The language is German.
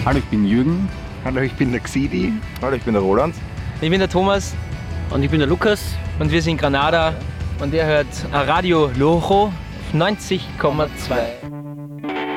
Hallo, ich bin Jürgen. Hallo, ich bin der Xidi. Hallo, ich bin der Roland. Ich bin der Thomas. Und ich bin der Lukas. Und wir sind Granada. Und ihr hört Radio Lojo 90,2.